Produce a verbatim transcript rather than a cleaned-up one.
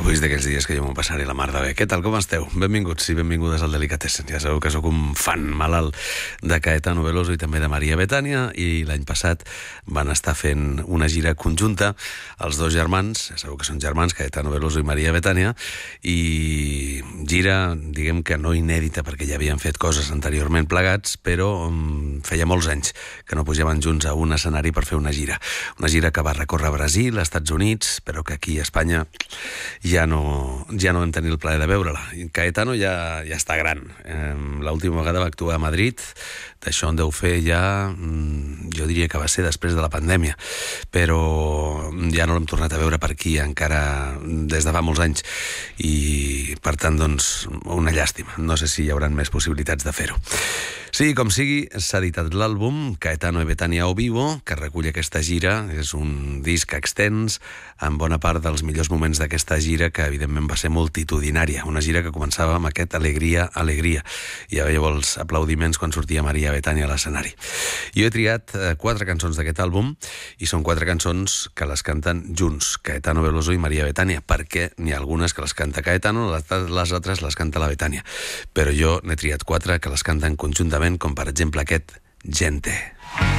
Avui és d'aquells dies que jo m'ho passaré la mar de bé. Què tal, com esteu? Benvinguts i benvingudes al Delicatessen. Ja sabeu que sóc un fan malalt de Caetano Veloso i també de Maria Bethània, i l'any passat van estar fent una gira conjunta, els dos germans, ja sabeu que són germans, Caetano Veloso i Maria Bethània, i gira, diguem que no inèdita, perquè ja havien fet coses anteriorment plegats, però um, feia molts anys que no pujaven junts a un escenari per fer una gira. Una gira que va recórrer Brasil, Estats Units, però que aquí a Espanya ja no, ja no vam tenir el plaer de veure-la. Caetano ja, ja està gran. Eh, L'última vegada va actuar a Madrid, d'això en deu fer ja, jo diria que va ser després de la pandèmia, però ja no l'hem tornat a veure per aquí encara des de fa molts anys, i per tant, doncs, una llàstima. No sé si hi haurà més possibilitats de fer-ho. Sí, com sigui, s'ha editat l'àlbum Caetano e Bethània o Vivo, que recull aquesta gira. És un disc extens, amb bona part dels millors moments d'aquesta gira, que evidentment va ser multitudinària. Una gira que començava amb aquest Alegria, Alegria. Ja veieu els aplaudiments quan sortia Maria Bethània a l'escenari. Jo he triat eh, quatre cançons d'aquest àlbum, i són quatre cançons que les canten junts, Caetano Veloso i Maria Bethània, perquè n'hi ha algunes que les canta Caetano, les, les altres les canta la Bethània. Però jo n'he triat quatre que les canten conjuntament, com per exemple aquest Gente.